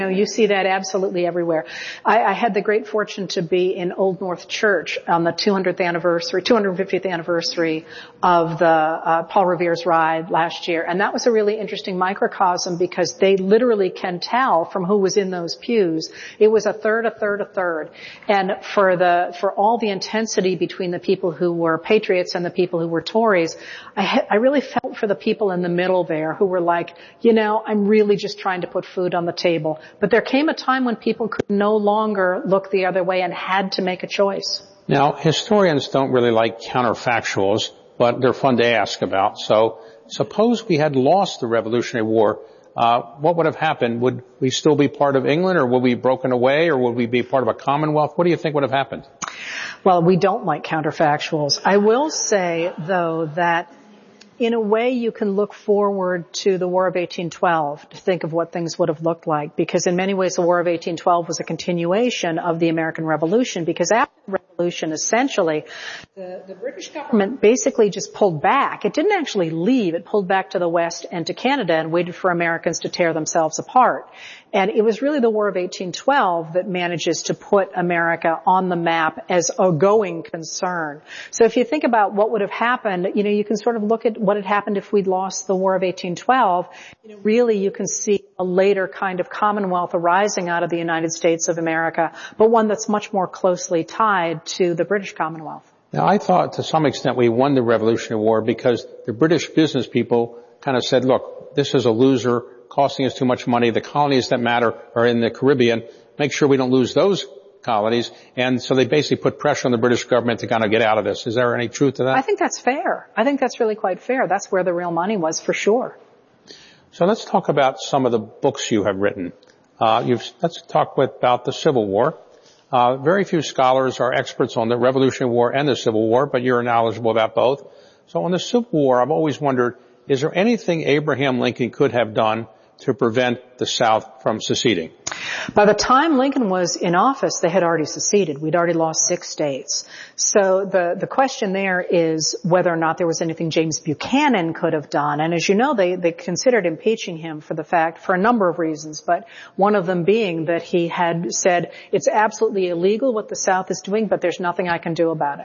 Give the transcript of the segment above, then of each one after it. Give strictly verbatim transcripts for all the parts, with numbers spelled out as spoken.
You know, you see that absolutely everywhere. I, I had the great fortune to be in Old North Church on the two hundredth anniversary, two hundred fiftieth anniversary of the uh, Paul Revere's ride last year, and that was a really interesting microcosm because they literally can tell from who was in those pews. It was a third, a third, a third, and for the for all the intensity between the people who were patriots and the people who were Tories, I, ha- I really felt for the people in the middle there who were like, you know, I'm really just trying to put food on the table. But there came a time when people could no longer look the other way and had to make a choice. Now, historians don't really like counterfactuals, but they're fun to ask about. So suppose we had lost the Revolutionary War, uh, what would have happened? Would we still be part of England, or would we be broken away, or would we be part of a Commonwealth? What do you think would have happened? Well, we don't like counterfactuals. I will say, though, that in a way, you can look forward to the War of eighteen twelve to think of what things would have looked like, because in many ways the War of eighteen twelve was a continuation of the American Revolution, because after the Revolution, essentially, the, the British government basically just pulled back. It didn't actually leave. It pulled back to the West and to Canada and waited for Americans to tear themselves apart. And it was really the War of eighteen twelve that manages to put America on the map as a going concern. So if you think about what would have happened, you know, you can sort of look at what had happened if we'd lost the War of eighteen twelve. You know, really you can see a later kind of Commonwealth arising out of the United States of America, but one that's much more closely tied to the British Commonwealth. Now, I thought to some extent we won the Revolutionary War because the British business people kind of said, look, this is a loser, costing us too much money. The colonies that matter are in the Caribbean. Make sure we don't lose those colonies. And so they basically put pressure on the British government to kind of get out of this. Is there any truth to that? I think that's fair. I think that's really quite fair. That's where the real money was, for sure. So let's talk about some of the books you have written. Uh, you've, let's talk with, about the Civil War. Uh, very few scholars are experts on the Revolutionary War and the Civil War, but you're knowledgeable about both. So on the Civil War, I've always wondered, is there anything Abraham Lincoln could have done to prevent the South from seceding? By the time Lincoln was in office, they had already seceded. We'd already lost six states. So the, the question there is whether or not there was anything James Buchanan could have done. And as you know, they, they considered impeaching him for the fact, for a number of reasons, but one of them being that he had said, it's absolutely illegal what the South is doing, but there's nothing I can do about it.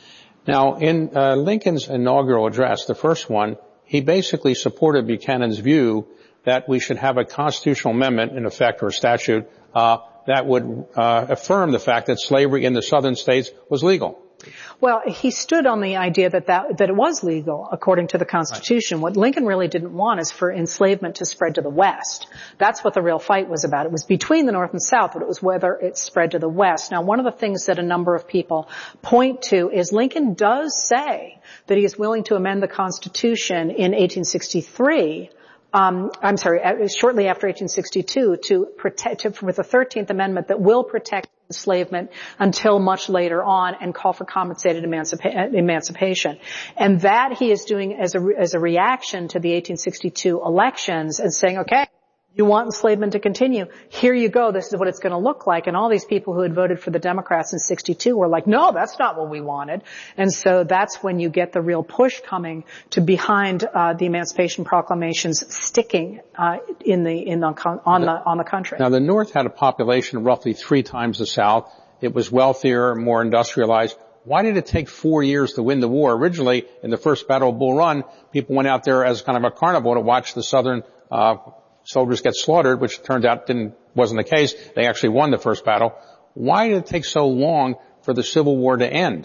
Now, in uh, Lincoln's inaugural address, the first one, he basically supported Buchanan's view that we should have a constitutional amendment, in effect, or a statute, uh, that would uh, affirm the fact that slavery in the southern states was legal. Well, he stood on the idea that that, that it was legal according to the Constitution. Right. What Lincoln really didn't want is for enslavement to spread to the West. That's what the real fight was about. It was between the North and South, but it was whether it spread to the West. Now, one of the things that a number of people point to is Lincoln does say that he is willing to amend the Constitution in eighteen sixty-three. Um, I'm sorry, shortly after eighteen sixty-two to protect, to, with the thirteenth Amendment that will protect enslavement until much later on and call for compensated emancipa- emancipation. And that he is doing as a, as a reaction to the eighteen sixty-two elections and saying, okay, you want enslavement to continue. Here you go. This is what it's going to look like. And all these people who had voted for the Democrats in sixty-two were like, no, that's not what we wanted. And so that's when you get the real push coming to behind uh, the Emancipation Proclamations sticking uh, in the in the on the on the country. Now, the North had a population roughly three times the South. It was wealthier, more industrialized. Why did it take four years to win the war? Originally, in the first Battle of Bull Run, people went out there as kind of a carnival to watch the Southern uh soldiers get slaughtered, which turned out didn't, wasn't the case. They actually won the first battle. Why did it take so long for the Civil War to end?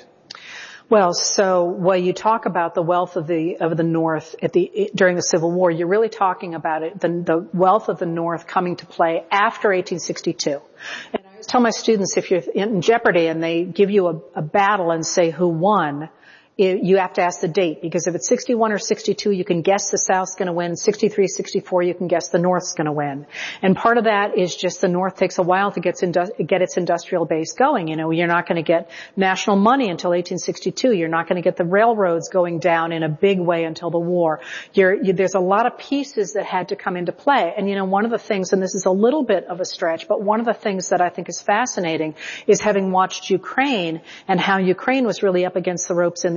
Well, so when you talk about the wealth of the of the North at the during the Civil War, you're really talking about it the, the wealth of the North coming to play after eighteen sixty-two. And I always tell my students, if you're in Jeopardy and they give you a, a battle and say who won, you have to ask the date, because if it's sixty-one or sixty-two, you can guess the South's going to win. sixty-three, sixty-four, you can guess the North's going to win. And part of that is just the North takes a while to get, get its industrial base going. You know, you're not going to get national money until eighteen sixty-two. You're not going to get the railroads going down in a big way until the war. You're, you, there's a lot of pieces that had to come into play. And, you know, one of the things, and this is a little bit of a stretch, but one of the things that I think is fascinating is having watched Ukraine and how Ukraine was really up against the ropes in the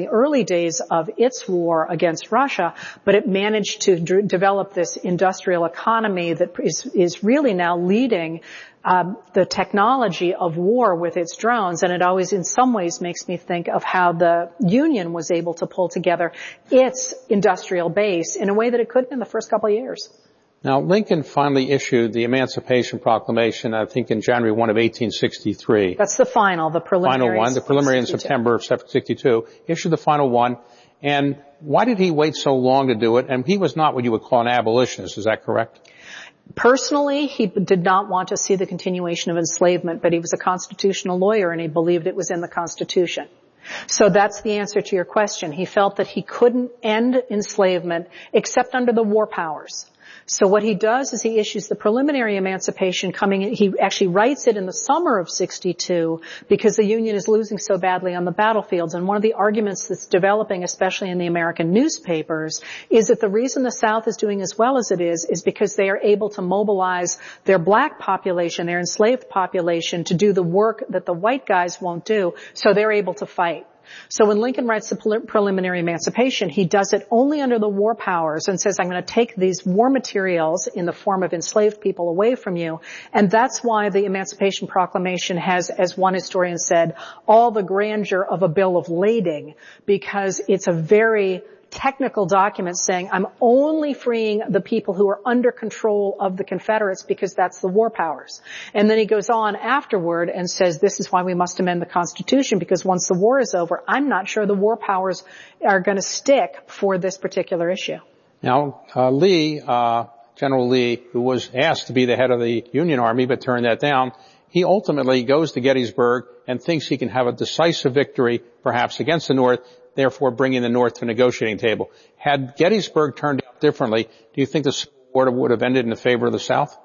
the early days of its war against Russia, but it managed to d- develop this industrial economy that is, is really now leading Um, the technology of war with its drones, and it always in some ways makes me think of how the Union was able to pull together its industrial base in a way that it couldn't in the first couple of years. Now, Lincoln finally issued the Emancipation Proclamation, I think in January first of eighteen sixty-three. That's the final, the preliminary. Final one, the preliminary in September of sixty-two, issued the final one. And why did he wait so long to do it? And he was not what you would call an abolitionist, is that correct? Personally, he did not want to see the continuation of enslavement, but he was a constitutional lawyer and he believed it was in the Constitution. So that's the answer to your question. He felt that he couldn't end enslavement except under the war powers. So what he does is he issues the preliminary emancipation coming in. He actually writes it in the summer of sixty-two because the Union is losing so badly on the battlefields. And one of the arguments that's developing, especially in the American newspapers, is that the reason the South is doing as well as it is is because they are able to mobilize their black population, their enslaved population, to do the work that the white guys won't do, so they're able to fight. So when Lincoln writes the preliminary emancipation, he does it only under the war powers and says, I'm going to take these war materials in the form of enslaved people away from you. And that's why the Emancipation Proclamation has, as one historian said, all the grandeur of a bill of lading, because it's a very technical document saying, I'm only freeing the people who are under control of the Confederates because that's the war powers. And then he goes on afterward and says, this is why we must amend the Constitution, because once the war is over, I'm not sure the war powers are going to stick for this particular issue. Now, uh, Lee, uh, General Lee, who was asked to be the head of the Union Army but turned that down, he ultimately goes to Gettysburg and thinks he can have a decisive victory, perhaps against the North, therefore bringing the North to a negotiating table. Had Gettysburg turned out differently, do you think the Civil War would have ended in the favor of the South?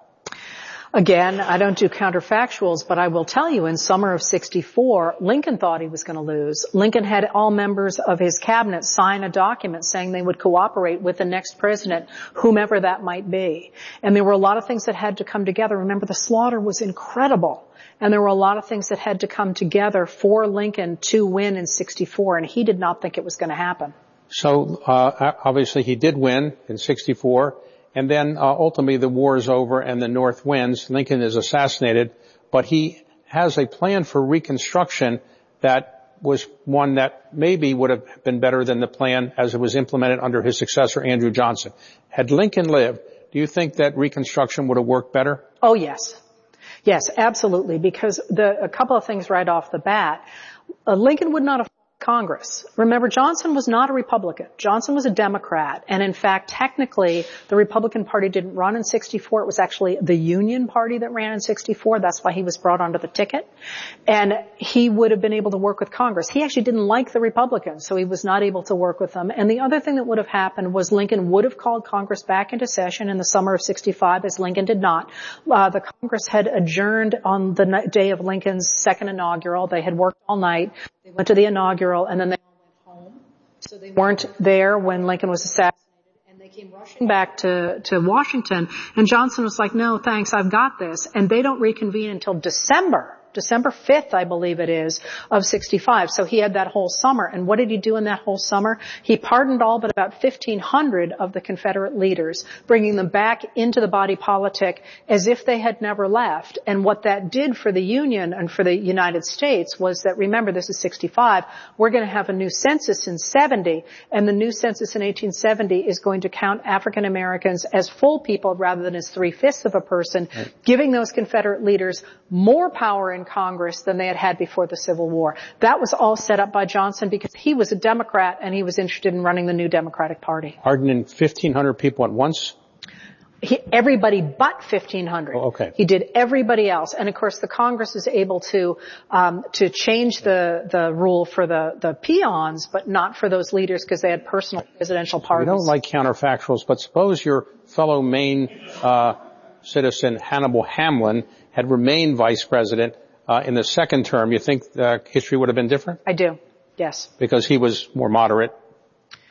Again, I don't do counterfactuals, but I will tell you in summer of sixty-four, Lincoln thought he was going to lose. Lincoln had all members of his cabinet sign a document saying they would cooperate with the next president, whomever that might be. And there were a lot of things that had to come together. Remember, the slaughter was incredible. And there were a lot of things that had to come together for Lincoln to win in sixty-four, and he did not think it was going to happen. So, uh, obviously he did win in sixty-four. And then uh, ultimately the war is over and the North wins. Lincoln is assassinated, but he has a plan for Reconstruction that was one that maybe would have been better than the plan as it was implemented under his successor, Andrew Johnson. Had Lincoln lived, do you think that Reconstruction would have worked better? Oh, yes. Yes, absolutely, because the, a couple of things right off the bat. Uh, Lincoln would not have Congress. Remember, Johnson was not a Republican. Johnson was a Democrat. And in fact, technically, the Republican Party didn't run in sixty-four. It was actually the Union Party that ran in sixty-four. That's why he was brought onto the ticket. And he would have been able to work with Congress. He actually didn't like the Republicans, so he was not able to work with them. And the other thing that would have happened was Lincoln would have called Congress back into session in the summer of sixty-five, as Lincoln did not. Uh, the Congress had adjourned on the day of Lincoln's second inaugural. They had worked all night. They went to the inaugural, and then they all went home. So they weren't there when Lincoln was assassinated, and they came rushing back to, to Washington. And Johnson was like, no, thanks, I've got this. And they don't reconvene until December. December fifth, I believe it is, of sixty-five. So he had that whole summer. And what did he do in that whole summer? He pardoned all but about fifteen hundred of the Confederate leaders, bringing them back into the body politic as if they had never left. And what that did for the Union and for the United States was that, remember, this is sixty-five, we're going to have a new census in seventy, and the new census in eighteen seventy is going to count African Americans as full people rather than as three-fifths of a person, right, giving those Confederate leaders more power in Congress than they had had before the Civil War. That was all set up by Johnson because he was a Democrat and he was interested in running the new Democratic Party. Pardoning fifteen hundred people at once? He, everybody but fifteen hundred. Oh, okay. He did everybody else. And of course the Congress is able to, um, to change the, the rule for the, the peons, but not for those leaders because they had personal presidential pardons. We don't like counterfactuals, but suppose your fellow Maine, uh, citizen Hannibal Hamlin had remained vice president uh, in the second term. You think uh, history would have been different? I do, yes. Because he was more moderate?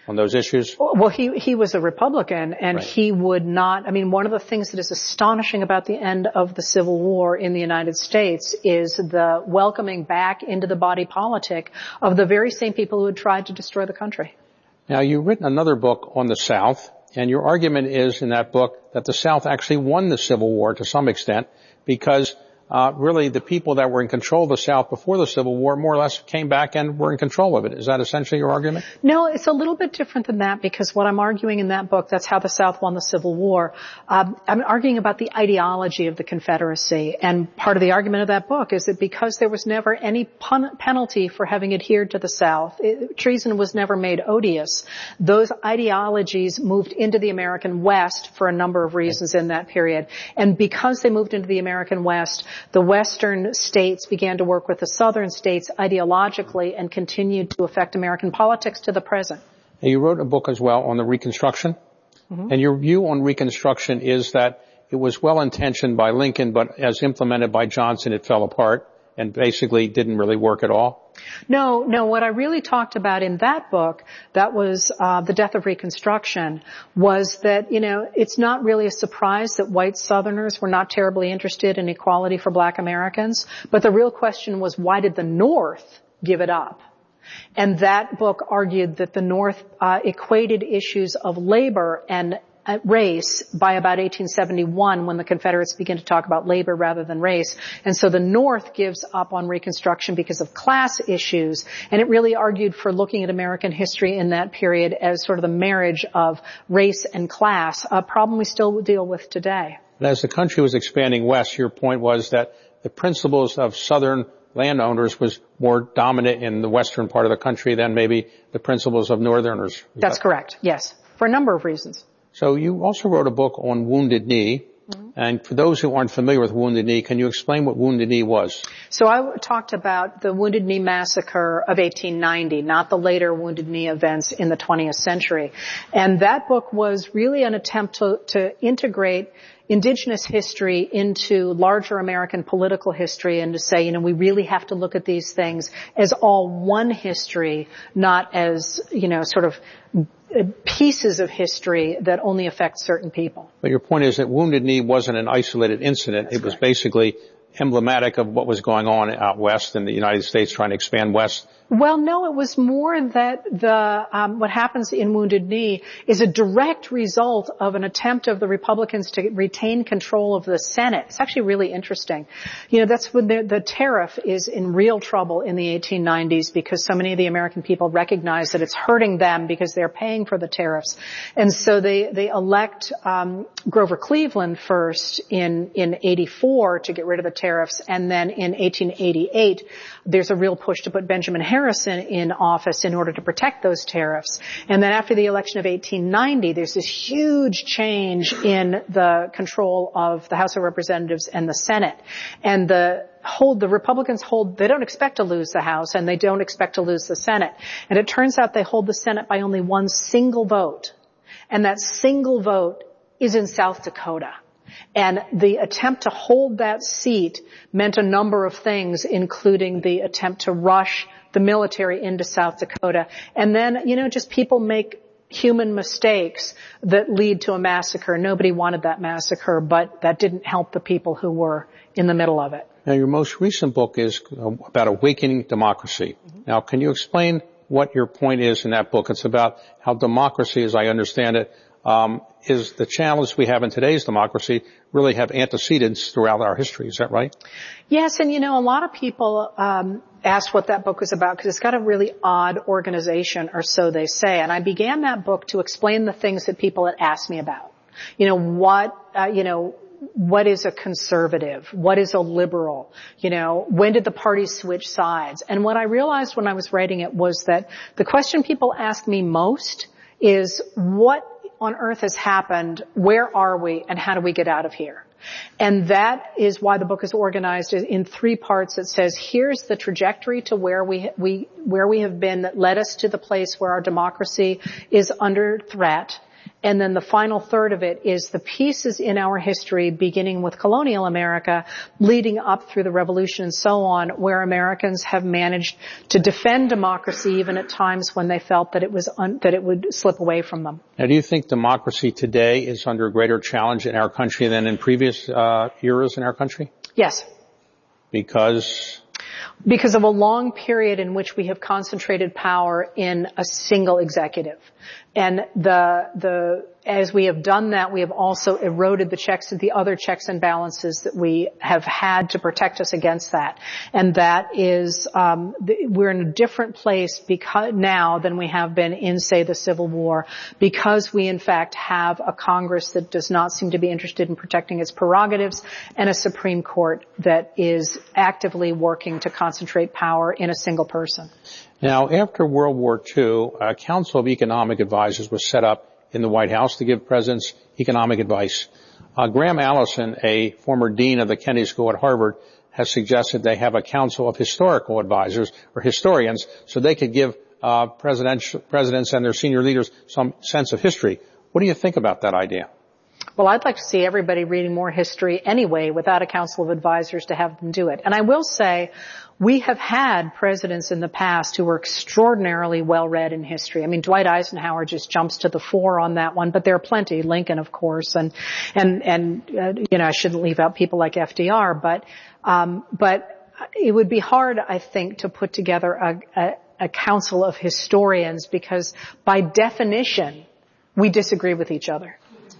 on those issues? Well, he, he was a Republican, and right. he would not, I mean, one of the things that is astonishing about the end of the Civil War in the United States is the welcoming back into the body politic of the very same people who had tried to destroy the country. Now, you've written another book on the South, and your argument is in that book that the South actually won the Civil War to some extent because Uh, really, the people that were in control of the South before the Civil War more or less came back and were in control of it. Is that essentially your argument? No, it's a little bit different than that because what I'm arguing in that book, that's how the South won the Civil War. Um, I'm arguing about the ideology of the Confederacy. And part of the argument of that book is that because there was never any pun- penalty for having adhered to the South, it, treason was never made odious. Those ideologies moved into the American West for a number of reasons in that period. And because they moved into the American West, the Western states began to work with the Southern states ideologically and continued to affect American politics to the present. Now, you wrote a book as well on the Reconstruction. Mm-hmm. And your view on Reconstruction is that it was well-intentioned by Lincoln, but as implemented by Johnson, it fell apart and basically didn't really work at all? No, no, what I really talked about in that book, that was uh The Death of Reconstruction, was that, you know, it's not really a surprise that white Southerners were not terribly interested in equality for black Americans, but the real question was, why did the North give it up? And that book argued that the North uh equated issues of labor and race by about eighteen seventy-one when the Confederates begin to talk about labor rather than race. And so the North gives up on Reconstruction because of class issues. And it really argued for looking at American history in that period as sort of the marriage of race and class, a problem we still deal with today. And as the country was expanding west, your point was that the principles of Southern landowners was more dominant in the western part of the country than maybe the principles of Northerners. Is That's that- correct, yes, for a number of reasons. So you also wrote a book on Wounded Knee. Mm-hmm. And for those who aren't familiar with Wounded Knee, can you explain what Wounded Knee was? So I talked about the Wounded Knee Massacre of eighteen ninety, not the later Wounded Knee events in the twentieth century. And that book was really an attempt to, to integrate indigenous history into larger American political history and to say, you know, we really have to look at these things as all one history, not as, you know, sort of pieces of history that only affect certain people. But your point is that Wounded Knee wasn't an isolated incident. That's it was correct. Basically emblematic of what was going on out west in the United States trying to expand west. Well, no, it was more that the um, what happens in Wounded Knee is a direct result of an attempt of the Republicans to retain control of the Senate. It's actually really interesting. You know, that's when the, the tariff is in real trouble in the eighteen nineties because so many of the American people recognize that it's hurting them because they're paying for the tariffs. And so they, they elect um, Grover Cleveland first in, in eighty-four to get rid of the tariffs, and then in eighteen eighty-eight there's a real push to put Benjamin Harrison in office in order to protect those tariffs. And then after the election of eighteen ninety, there's this huge change in the control of the House of Representatives and the Senate. And the hold, the Republicans hold, they don't expect to lose the House and they don't expect to lose the Senate. And it turns out they hold the Senate by only one single vote. And that single vote is in South Dakota. And the attempt to hold that seat meant a number of things, including the attempt to rush the military into South Dakota. And then, you know, just people make human mistakes that lead to a massacre. Nobody wanted that massacre, but that didn't help the people who were in the middle of it. Now, your most recent book is about awakening democracy. Mm-hmm. Now, can you explain what your point is in that book? It's about how democracy, as I understand it, um, is the challenge we have in today's democracy really have antecedents throughout our history. Is that right? Yes, and you know, a lot of people um asked what that book was about because it's got a really odd organization, or so they say. And I began that book to explain the things that people had asked me about. You know, what, uh, you know, what is a conservative? What is a liberal? You know, when did the parties switch sides? And what I realized when I was writing it was that the question people ask me most is, what on earth has happened? Where are we? And how do we get out of here? And that is why the book is organized in three parts. It says, here's the trajectory to where we, we, where we have been that led us to the place where our democracy is under threat. And then the final third of it is the pieces in our history, beginning with colonial America, leading up through the revolution and so on, where Americans have managed to defend democracy even at times when they felt that it was un- that it would slip away from them. Now, do you think democracy today is under greater challenge in our country than in previous uh, eras in our country? Yes. Because? Because of a long period in which we have concentrated power in a single executive. And the, the, as we have done that, we have also eroded the checks, the other checks and balances that we have had to protect us against that. And that is, um, we're in a different place because now than we have been in, say, the Civil War, because we in fact have a Congress that does not seem to be interested in protecting its prerogatives and a Supreme Court that is actively working to concentrate power in a single person. Now, after World War Two, a Council of Economic Advisors was set up in the White House to give presidents economic advice. Uh, Graham Allison, a former dean of the Kennedy School at Harvard, has suggested they have a Council of Historical Advisors, or historians, so they could give uh, presidents and their senior leaders some sense of history. What do you think about that idea? Well, I'd like to see everybody reading more history anyway without a Council of Advisors to have them do it. And I will say, we have had presidents in the past who were extraordinarily well-read in history. I mean, Dwight Eisenhower just jumps to the fore on that one, but there are plenty. Lincoln, of course, and, and, and, uh, you know, I shouldn't leave out people like F D R, but, um, but it would be hard, I think, to put together a, a, a council of historians because by definition, we disagree with each other.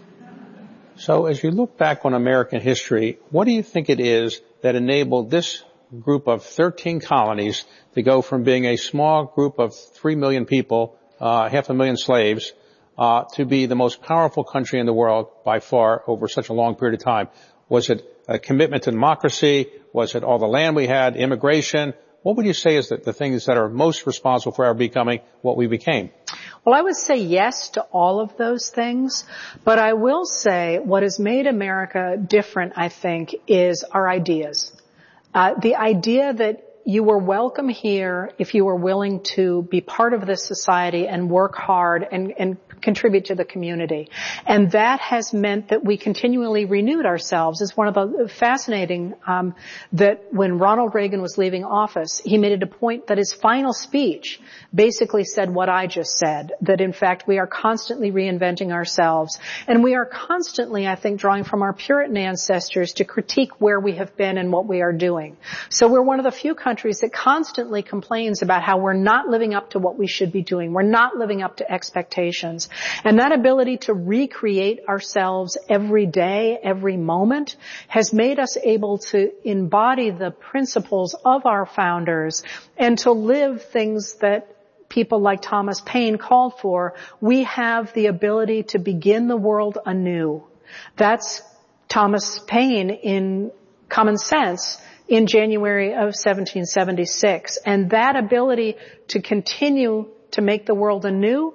So as you look back on American history, what do you think it is that enabled this group of thirteen colonies to go from being a small group of three million people, uh, half a million slaves, uh, to be the most powerful country in the world by far over such a long period of time? Was it a commitment to democracy? Was it all the land we had, immigration? What would you say is the, the things that are most responsible for our becoming what we became? Well, I would say yes to all of those things, but I will say what has made America different, I think, is our ideas. Uh, the idea that you were welcome here if you were willing to be part of this society and work hard and, and contribute to the community. And that has meant that we continually renewed ourselves. It's one of the fascinating, um, that when Ronald Reagan was leaving office, he made it a point that his final speech basically said what I just said, that in fact we are constantly reinventing ourselves. And we are constantly, I think, drawing from our Puritan ancestors to critique where we have been and what we are doing. So we're one of the few countries that constantly complains about how we're not living up to what we should be doing. We're not living up to expectations. And that ability to recreate ourselves every day, every moment, has made us able to embody the principles of our founders and to live things that people like Thomas Paine called for. We have the ability to begin the world anew. That's Thomas Paine in Common Sense in January of seventeen seventy-six. And that ability to continue to make the world anew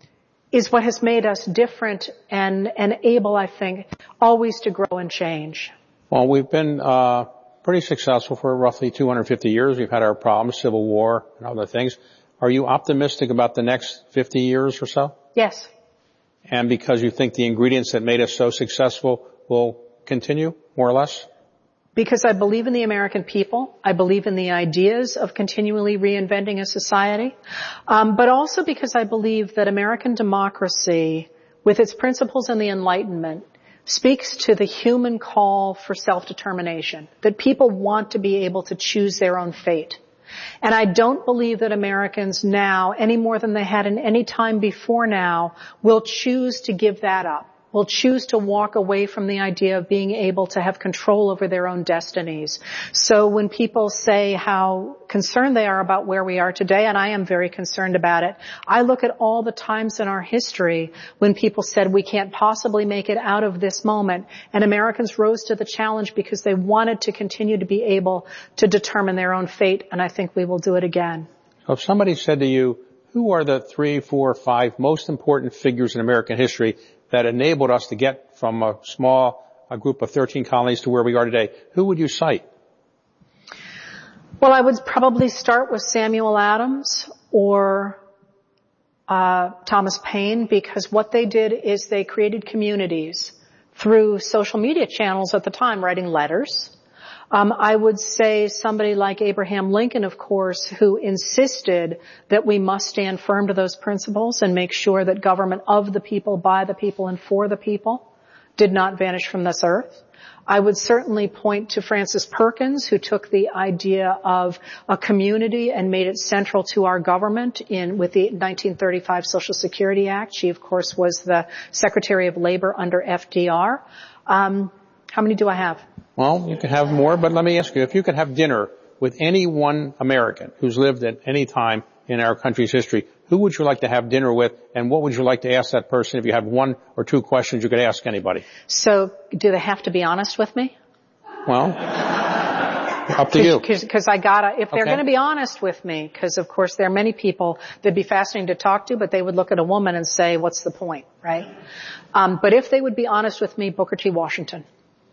is what has made us different and, and able, I think, always to grow and change. Well, we've been uh pretty successful for roughly two hundred fifty years. We've had our problems, Civil War and other things. Are you optimistic about the next fifty years or so? Yes. And because you think the ingredients that made us so successful will continue, more or less? Because I believe in the American people. I believe in the ideas of continually reinventing a society. Um, but also because I believe that American democracy, with its principles in the Enlightenment, speaks to the human call for self-determination, that people want to be able to choose their own fate. And I don't believe that Americans now, any more than they had in any time before now, will choose to give that up. Will choose to walk away from the idea of being able to have control over their own destinies. So when people say how concerned they are about where we are today, and I am very concerned about it, I look at all the times in our history when people said we can't possibly make it out of this moment, and Americans rose to the challenge because they wanted to continue to be able to determine their own fate, and I think we will do it again. So if somebody said to you, who are the three, four, five most important figures in American history that enabled us to get from a small a group of thirteen colonies to where we are today, who would you cite? Well, I would probably start with Samuel Adams or uh, Thomas Paine, because what they did is they created communities through social media channels at the time, writing letters. Um, I would say somebody like Abraham Lincoln, of course, who insisted that we must stand firm to those principles and make sure that government of the people, by the people, and for the people did not vanish from this earth. I would certainly point to Frances Perkins, who took the idea of a community and made it central to our government in with the nineteen thirty-five Social Security Act. She, of course, was the Secretary of Labor under F D R. Um, how many do I have? Well, you can have more, but let me ask you, if you could have dinner with any one American who's lived at any time in our country's history, who would you like to have dinner with, and what would you like to ask that person? If you have one or two questions, you could ask anybody. So, do they have to be honest with me? Well, up to you. Because I gotta, if they're Okay. gonna be honest with me, because of course there are many people that'd be fascinating to talk to, but they would look at a woman and say, what's the point, right? Um, but if they would be honest with me, Booker T. Washington.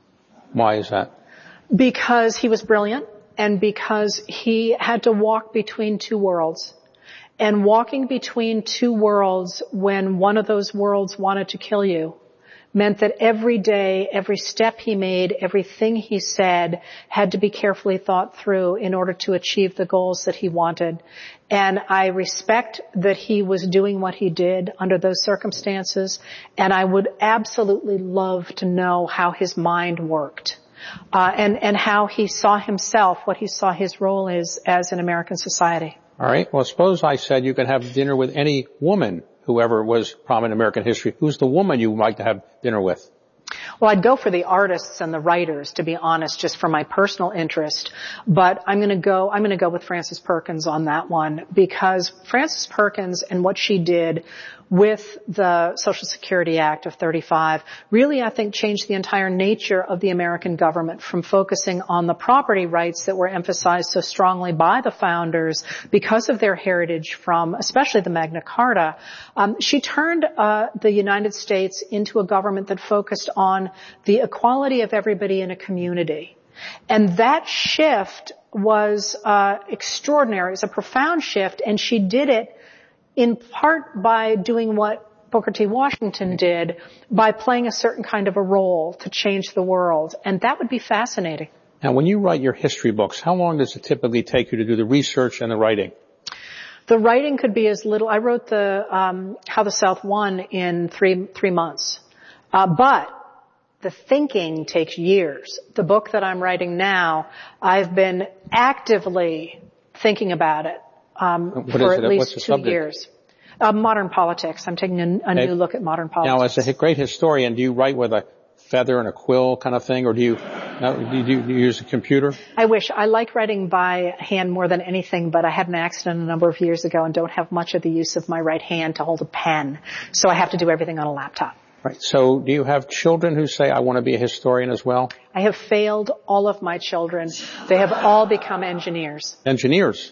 Why is that? Because he was brilliant, and because he had to walk between two worlds. And walking between two worlds when one of those worlds wanted to kill you meant that every day, every step he made, everything he said had to be carefully thought through in order to achieve the goals that he wanted. And I respect that he was doing what he did under those circumstances, and I would absolutely love to know how his mind worked. Uh, and, and how he saw himself, what he saw his role is as in American society. All right. Well, suppose I said you could have dinner with any woman, whoever was prominent in American history. Who's the woman you would like to have dinner with? Well, I'd go for the artists and the writers, to be honest, just for my personal interest. But I'm going to go, I'm going to go with Frances Perkins on that one, because Frances Perkins and what she did with the Social Security Act of thirty-five really, I think, changed the entire nature of the American government from focusing on the property rights that were emphasized so strongly by the founders because of their heritage from especially the Magna Carta. Um, she turned uh, the United States into a government that focused on the equality of everybody in a community. And that shift was uh extraordinary. It was a profound shift, and she did it in part by doing what Booker T. Washington did, by playing a certain kind of a role to change the world. And that would be fascinating. Now, when you write your history books, how long does it typically take you to do the research and the writing? The writing could be as little. I wrote the um How the South Won in three three months. Uh but the thinking takes years. The book that I'm writing now, I've been actively thinking about it um What for is at it? least What's the two subject? years. Uh, modern politics. I'm taking a, a Okay. new look at modern politics. Now, as a great historian, do you write with a feather and a quill kind of thing, or do you, no, do you, do you use a computer? I wish. I like writing by hand more than anything, but I had an accident a number of years ago and don't have much of the use of my right hand to hold a pen. So I have to do everything on a laptop. Right. So do you have children who say, I want to be a historian as well? I have failed all of my children. They have all become engineers. Engineers?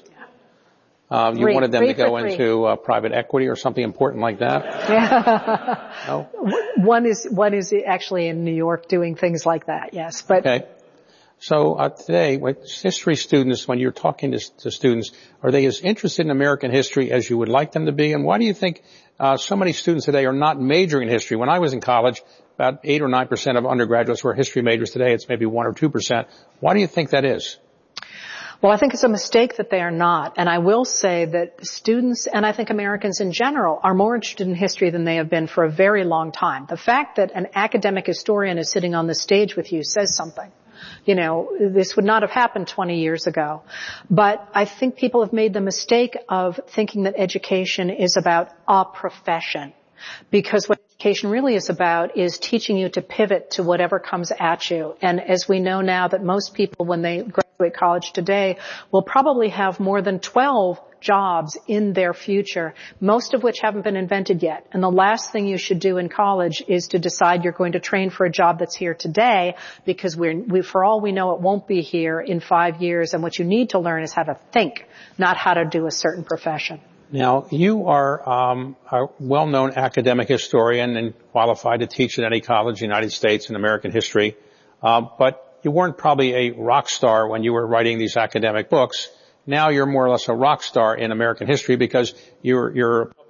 Uh, you Three. wanted them Three to go for three. into uh, private equity or something important like that? Yeah. No? One is, one is actually in New York doing things like that, yes. But Okay. So uh, today, with history students, when you're talking to, to students, are they as interested in American history as you would like them to be? And why do you think uh, so many students today are not majoring in history? When I was in college, about eight or nine percent of undergraduates were history majors. Today, it's maybe one or two percent. Why do you think that is? Well, I think it's a mistake that they are not. And I will say that students, and I think Americans in general, are more interested in history than they have been for a very long time. The fact that an academic historian is sitting on the stage with you says something. You know, this would not have happened twenty years ago. But I think people have made the mistake of thinking that education is about a profession. Because what education really is about is teaching you to pivot to whatever comes at you. And as we know now that most people, when they graduate college today, will probably have more than twelve jobs in their future, most of which haven't been invented yet. And the last thing you should do in college is to decide you're going to train for a job that's here today, because we're, we, for all we know, it won't be here in five years. And what you need to learn is how to think, not how to do a certain profession. Now, you are um, a well-known academic historian and qualified to teach at any college in the United States in American history, uh, but you weren't probably a rock star when you were writing these academic books. Now you're more or less a rock star in American history because you're, you're a public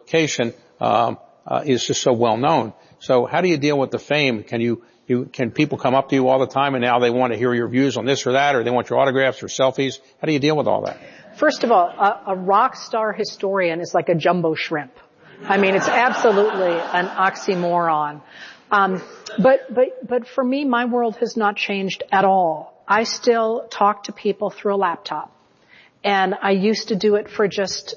location um, uh, is just so well known. So how do you deal with the fame? Can you, you can people come up to you all the time and now they want to hear your views on this or that, or they want your autographs or selfies? How do you deal with all that? First of all, a, a rock star historian is like a jumbo shrimp. I mean, it's absolutely an oxymoron. Um, but, but, but for me, my world has not changed at all. I still talk to people through a laptop. And I used to do it for just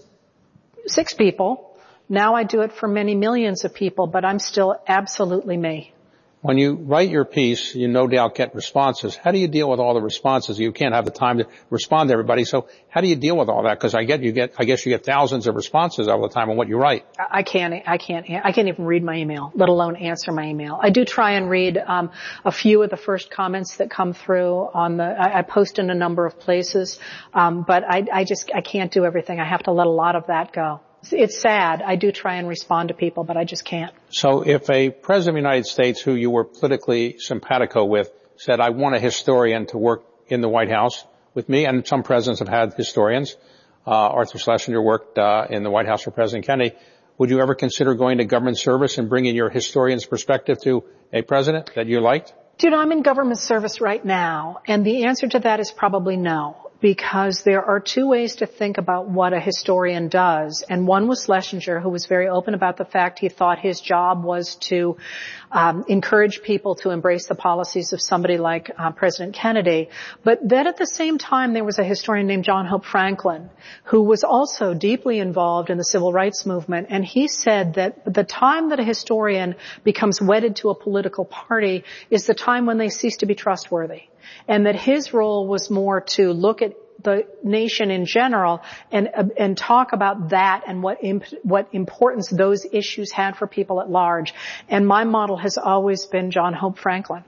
six people. Now I do it for many millions of people, but I'm still absolutely me. When you write your piece, you no doubt get responses. How do you deal with all the responses? You can't have the time to respond to everybody. So how do you deal with all that? Because I get you get, I guess you get thousands of responses all the time on what you write. I can't, I can't, I can't even read my email, let alone answer my email. I do try and read um, a few of the first comments that come through on the. I, I post in a number of places, um, but I, I just I can't do everything. I have to let a lot of that go. It's sad. I do try and respond to people, but I just can't. So if a president of the United States who you were politically simpatico with said, I want a historian to work in the White House with me, and some presidents have had historians, uh, Arthur Schlesinger worked uh, in the White House for President Kennedy, would you ever consider going to government service and bringing your historian's perspective to a president that you liked? Do you know, I'm in government service right now, and the answer to that is probably no. Because there are two ways to think about what a historian does. And one was Schlesinger, who was very open about the fact he thought his job was to um, encourage people to embrace the policies of somebody like uh, President Kennedy. But then at the same time, there was a historian named John Hope Franklin, who was also deeply involved in the civil rights movement. And he said that the time that a historian becomes wedded to a political party is the time when they cease to be trustworthy. And that his role was more to look at the nation in general and uh, and talk about that and what imp- what importance those issues had for people at large. And my model has always been John Hope Franklin.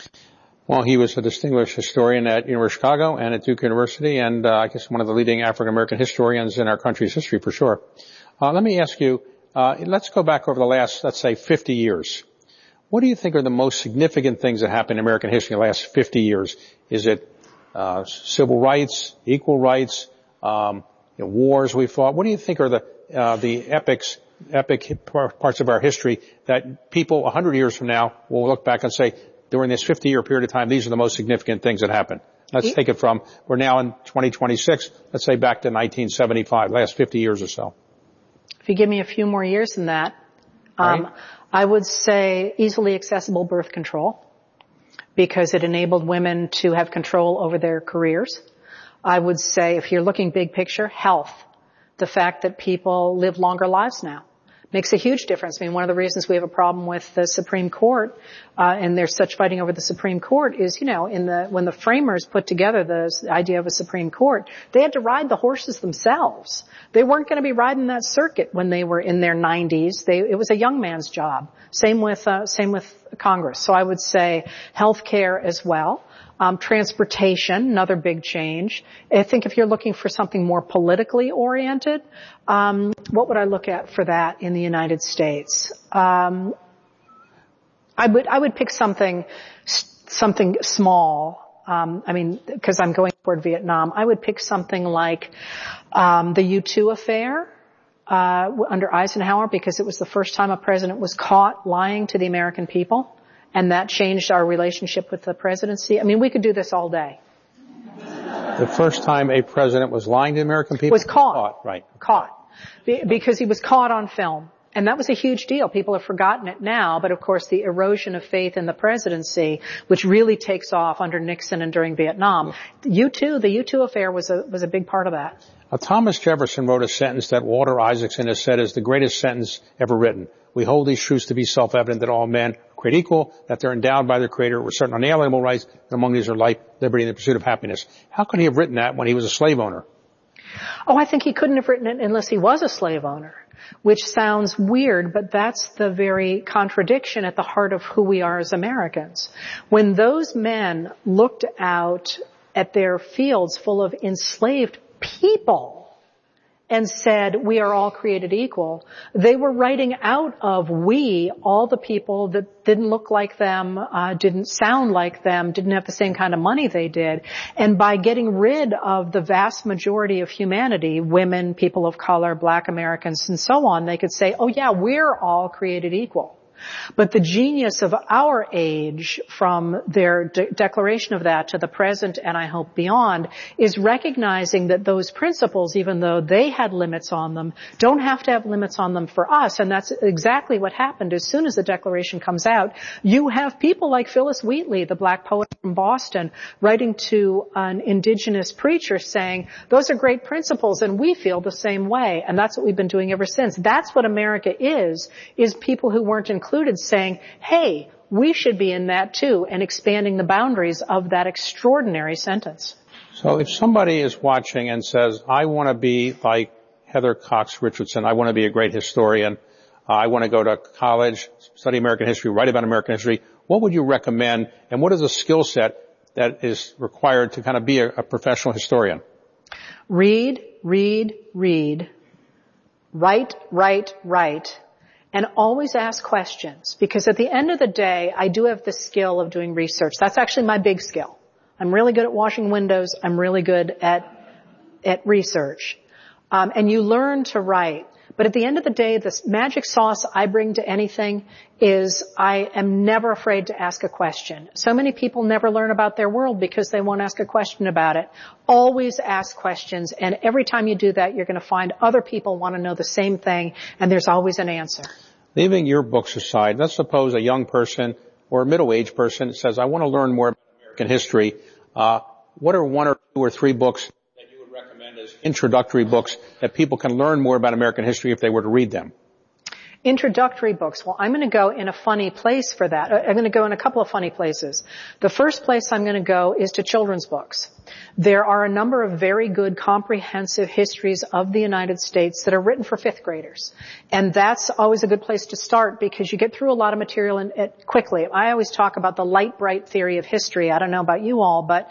Well, he was a distinguished historian at University of Chicago and at Duke University, and uh, I guess one of the leading African-American historians in our country's history for sure. Uh, let me ask you, uh, let's go back over the last, let's say, fifty years. What do you think are the most significant things that happened in American history in the last fifty years? Is it uh civil rights, equal rights, um you know, wars we fought? What do you think are the uh the epics, epic parts of our history that people a hundred years from now will look back and say, during this fifty-year period of time, these are the most significant things that happened? Let's take it from, we're now in twenty twenty-six, let's say back to nineteen seventy-five, last fifty years or so. If you give me a few more years than that, um, right. I would say easily accessible birth control, because it enabled women to have control over their careers. I would say, if you're looking big picture, health. The fact that people live longer lives now makes a huge difference. I mean, one of the reasons we have a problem with the Supreme Court, uh, and there's such fighting over the Supreme Court is, you know, in the, when the framers put together the idea of a Supreme Court, they had to ride the horses themselves. They weren't going to be riding that circuit when they were in their nineties. They, it was a young man's job. Same with, uh, same with Congress. So I would say health care as well. Um, transportation, another big change. I think if you're looking for something more politically oriented, um, what would I look at for that in the United States? Um, I would I would pick something something small. Um, I mean, because I'm going toward Vietnam, I would pick something like um, the U two affair uh, under Eisenhower, because it was the first time a president was caught lying to the American people. And that changed our relationship with the presidency. I mean, we could do this all day. The first time a president was lying to the American people? Was caught. Caught, right. Caught. Be- because he was caught on film. And that was a huge deal. People have forgotten it now, but of course the erosion of faith in the presidency, which really takes off under Nixon and during Vietnam. U two, the U two affair was a, was a big part of that. Uh, Thomas Jefferson wrote a sentence that Walter Isaacson has said is the greatest sentence ever written. We hold these truths to be self-evident that all men are created equal, that they're endowed by their Creator with certain unalienable rights, and among these are life, liberty, and the pursuit of happiness. How could he have written that when he was a slave owner? Oh, I think he couldn't have written it unless he was a slave owner, which sounds weird, but that's the very contradiction at the heart of who we are as Americans. When those men looked out at their fields full of enslaved people, and said, we are all created equal, they were writing out of we all the people that didn't look like them, uh, didn't sound like them, didn't have the same kind of money they did. And by getting rid of the vast majority of humanity, women, people of color, black Americans, and so on, they could say, oh yeah, we're all created equal. But the genius of our age, from their de- declaration of that to the present and I hope beyond, is recognizing that those principles, even though they had limits on them, don't have to have limits on them for us. And that's exactly what happened. As soon as the declaration comes out, you have people like Phyllis Wheatley, the black poet from Boston, writing to an indigenous preacher saying, those are great principles and we feel the same way. And that's what we've been doing ever since. That's what America is, is people who weren't included included saying, hey, we should be in that too, and expanding the boundaries of that extraordinary sentence. So if somebody is watching and says, I want to be like Heather Cox Richardson, I want to be a great historian, uh, I want to go to college, study American history, write about American history, what would you recommend, and what is a skill set that is required to kind of be a, a professional historian? Read, read, read. Write, write, write. And always ask questions, because at the end of the day, I do have the skill of doing research. That's actually my big skill. I'm really good at washing windows. I'm really good at at research. Um, and you learn to write. But at the end of the day, the magic sauce I bring to anything is I am never afraid to ask a question. So many people never learn about their world because they won't ask a question about it. Always ask questions, and every time you do that, you're going to find other people want to know the same thing, and there's always an answer. Leaving your books aside, let's suppose a young person or a middle-aged person says, I want to learn more about American history. Uh, what are one or two or three books that you would recommend as introductory books that people can learn more about American history if they were to read them? Introductory books. Well, I'm going to go in a funny place for that. I'm going to go in a couple of funny places. The first place I'm going to go is to children's books. There are a number of very good comprehensive histories of the United States that are written for fifth graders. And that's always a good place to start because you get through a lot of material in, it quickly. I always talk about the light bright theory of history. I don't know about you all, but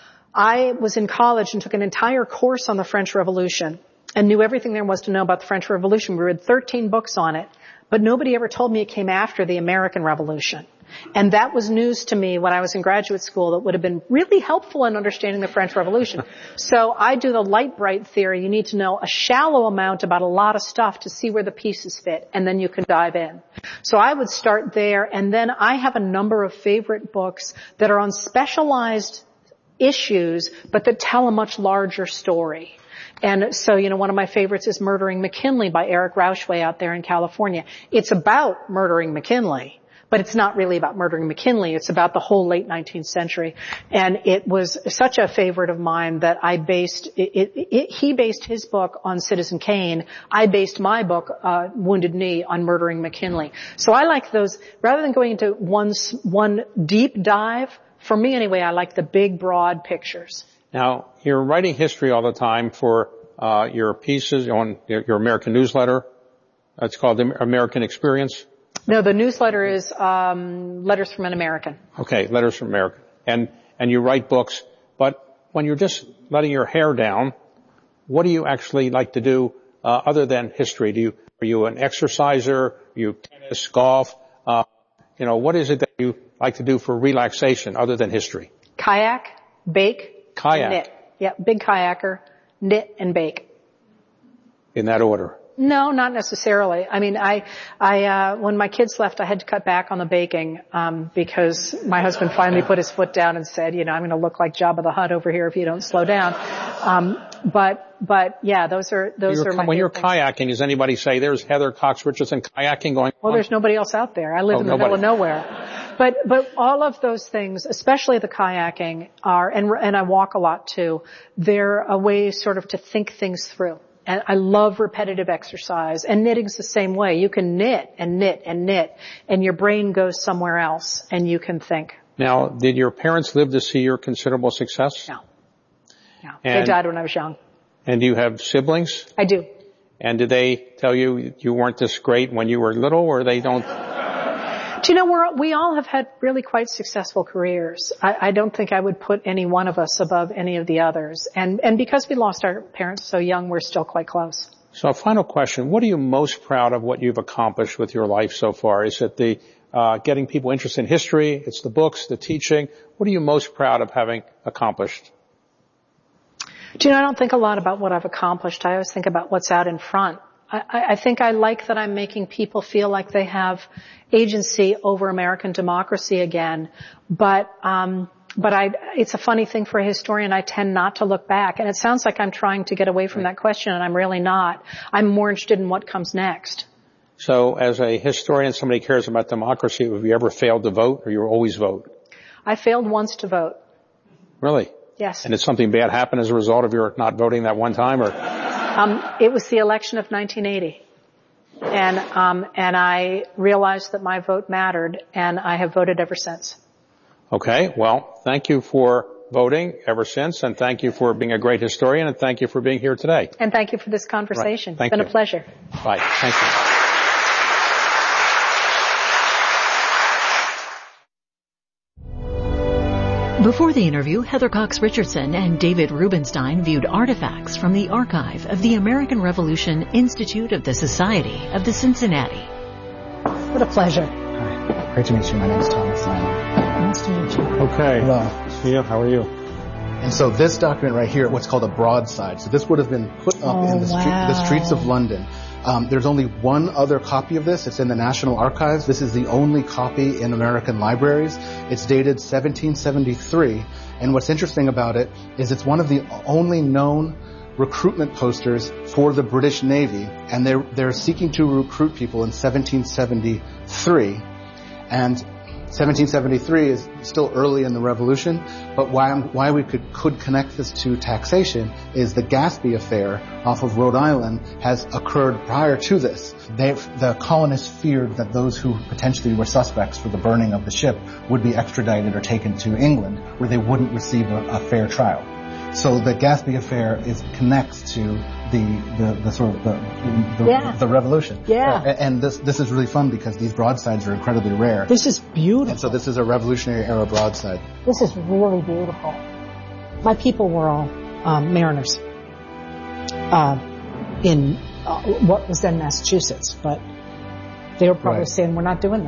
I was in college and took an entire course on the French Revolution and knew everything there was to know about the French Revolution. We read thirteen books on it, but nobody ever told me it came after the American Revolution. And that was news to me when I was in graduate school that would have been really helpful in understanding the French Revolution. So I do the light bright theory. You need to know a shallow amount about a lot of stuff to see where the pieces fit, and then you can dive in. So I would start there, and then I have a number of favorite books that are on specialized issues, but that tell a much larger story. And so, you know, one of my favorites is Murdering McKinley by Eric Rauchway out there in California. It's about murdering McKinley, but it's not really about murdering McKinley. It's about the whole late nineteenth century. And it was such a favorite of mine that I based, it, it, it, he based his book on Citizen Kane. I based my book, uh, Wounded Knee, on Murdering McKinley. So I like those, rather than going into one, one deep dive, for me anyway, I like the big, broad pictures. Now, you're writing history all the time for uh your pieces on your, your American newsletter. It's called the American Experience. No, the newsletter is um Letters from an American. Okay, Letters from America. And and you write books, but when you're just letting your hair down, what do you actually like to do uh other than history? Do you are you an exerciser? Are you tennis, golf? Uh you know, what is it that you like to do for relaxation other than history? Kayak, bake, Kayak. knit. Yeah, big kayaker, knit and bake. In that order? No, not necessarily. I mean, I, I, uh, when my kids left, I had to cut back on the baking, um, because my husband finally put his foot down and said, you know, I'm going to look like Jabba the Hutt over here if you don't slow down. Um, but, but yeah, those are, those you're, are my When you're things. kayaking, does anybody say there's Heather Cox Richardson kayaking going on? Well, there's nobody else out there. I live oh, in the nobody. middle of nowhere. But, but all of those things, especially the kayaking are, and, and I walk a lot too, they're a way sort of to think things through. And I love repetitive exercise, and knitting's the same way. You can knit and knit and knit, and your brain goes somewhere else, and you can think. Now, did your parents live to see your considerable success? No. No. And, they died when I was young. And do you have siblings? I do. And did they tell you you weren't this great when you were little, or they don't? Do you know, we're, we all have had really quite successful careers. I, I don't think I would put any one of us above any of the others. And, and because we lost our parents so young, we're still quite close. So a final question. What are you most proud of what you've accomplished with your life so far? Is it the uh, getting people interested in history? It's the books, the teaching? What are you most proud of having accomplished? Do you know, I don't think a lot about what I've accomplished. I always think about what's out in front. I, I think I like that I'm making people feel like they have agency over American democracy again. But, um, but I, it's a funny thing for a historian. I tend not to look back. And it sounds like I'm trying to get away from that question, and I'm really not. I'm more interested in what comes next. So as a historian, somebody cares about democracy. Have you ever failed to vote, or you always vote? I failed once to vote. Really? Yes. And did something bad happen as a result of your not voting that one time, or? Um, it was the election of nineteen eighty. And, um, and I realized that my vote mattered, and I have voted ever since. Okay. Well, thank you for voting ever since, and thank you for being a great historian, and thank you for being here today. And thank you for this conversation. Right. Thank it's been you. a pleasure. Bye. Thank you. Before the interview, Heather Cox Richardson and David Rubenstein viewed artifacts from the archive of the American Revolution Institute of the Society of the Cincinnati. What a pleasure. Hi. Great to meet you. My name is Thomas Lang. Nice to meet you. Okay. Hello. See you. How are you? And so this document right here, what's called a broadside. So this would have been put up oh, in the, street, wow. the streets of London. Um, there's only one other copy of this. It's in the National Archives. This is the only copy in American libraries. It's dated seventeen seventy-three. And what's interesting about it is it's one of the only known recruitment posters for the British Navy. And they're, they're seeking to recruit people in seventeen seventy-three. And seventeen seventy-three is still early in the Revolution, but why, I'm, why we could, could connect this to taxation is the Gaspee affair off of Rhode Island has occurred prior to this. They, the colonists feared that those who potentially were suspects for the burning of the ship would be extradited or taken to England, where they wouldn't receive a, a fair trial. So the Gaspee affair is connects to the the, the sort of the the, yeah. the revolution. Yeah. Uh, and this this is really fun because these broadsides are incredibly rare. This is beautiful. And so this is a Revolutionary Era broadside. This is really beautiful. My people were all um, mariners uh, in uh, what was then Massachusetts, but they were probably right. saying we're not doing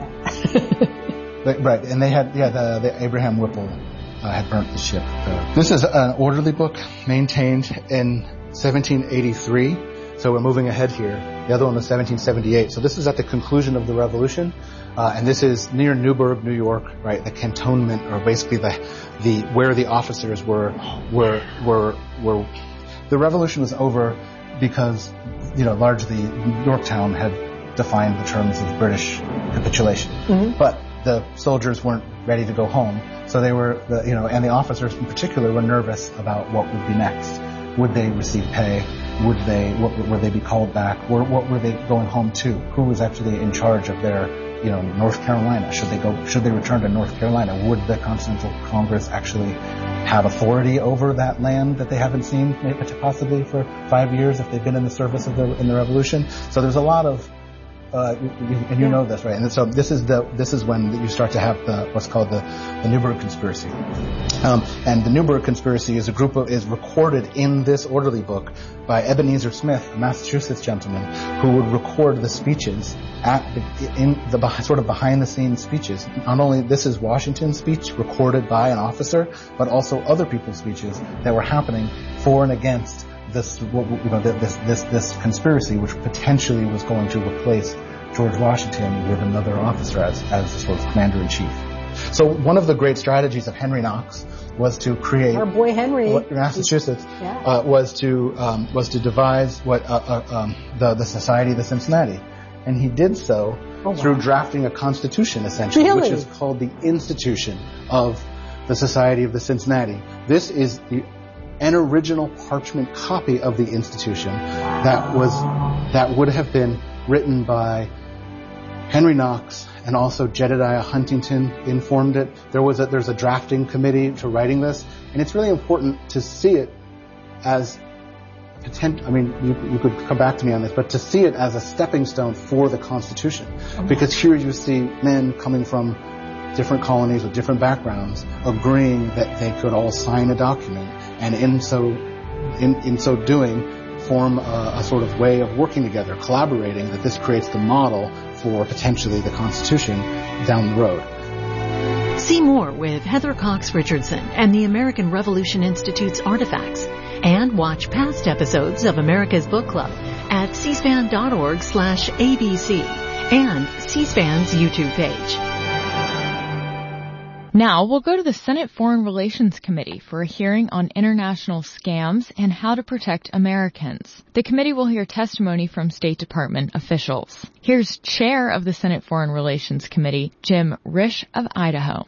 that. But, right, and they had yeah the, the Abraham Whipple. Uh, had burnt the ship. Uh, this is an orderly book maintained in seventeen eighty-three. So we're moving ahead here. The other one was seventeen seventy-eight. So this is at the conclusion of the Revolution. Uh, and this is near Newburgh, New York, right? The cantonment, or basically the, the, where the officers were, were, were, were, the Revolution was over because, you know, largely Yorktown had defined the terms of British capitulation. Mm-hmm. But the soldiers weren't ready to go home. So they were, the, you know, and the officers in particular were nervous about what would be next. Would they receive pay? Would they, what, would they be called back? Or what were they going home to? Who was actually in charge of their, you know, North Carolina? Should they go, should they return to North Carolina? Would the Continental Congress actually have authority over that land that they haven't seen maybe possibly for five years if they've been in the service of the, in the Revolution? So there's a lot of, Uh, and you know this, right? And so this is the this is when you start to have the what's called the, the Newburgh Conspiracy. Um, and the Newburgh Conspiracy is a group of is recorded in this orderly book by Ebenezer Smith, a Massachusetts gentleman, who would record the speeches at the, in the sort of behind the scenes speeches. Not only this is Washington's speech recorded by an officer, but also other people's speeches that were happening for and against this, you know, this, this, this conspiracy, which potentially was going to replace George Washington with another officer as, as sort of commander-in-chief. So one of the great strategies of Henry Knox was to create our boy Henry, what, Massachusetts, yeah. uh, was to um, was to devise what uh, uh, um, the the Society of the Cincinnati, and he did so oh, wow. through drafting a constitution, essentially, really? which is called the Institution of the Society of the Cincinnati. This is the an original parchment copy of the Institution that was that would have been written by Henry Knox, and also Jedediah Huntington informed it. There was a, there's a drafting committee to writing this, and it's really important to see it as potent, I mean, you, you could come back to me on this, but to see it as a stepping stone for the Constitution. Mm-hmm. Because here you see men coming from different colonies with different backgrounds agreeing that they could all sign a document, and in so, in, in so doing, form a, a sort of way of working together, collaborating, that this creates the model for potentially the Constitution down the road. See more with Heather Cox Richardson and the American Revolution Institute's Artifacts, and watch past episodes of America's Book Club at cspan.org slash ABC and C-SPAN's YouTube page. Now we'll go to the Senate Foreign Relations Committee for a hearing on international scams and how to protect Americans. The committee will hear testimony from State Department officials. Here's Chair of the Senate Foreign Relations Committee, Jim Risch of Idaho.